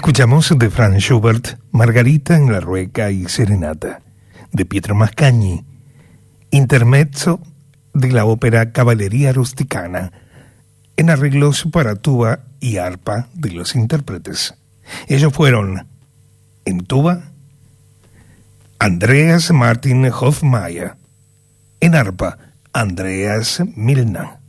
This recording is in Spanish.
Escuchamos de Franz Schubert, Margarita en la Rueca y Serenata, de Pietro Mascagni, intermezzo de la ópera Cavalleria Rusticana, en arreglos para tuba y arpa de los intérpretes. Ellos fueron, en tuba, Andreas Martin Hofmeier, en arpa, Andreas Milner.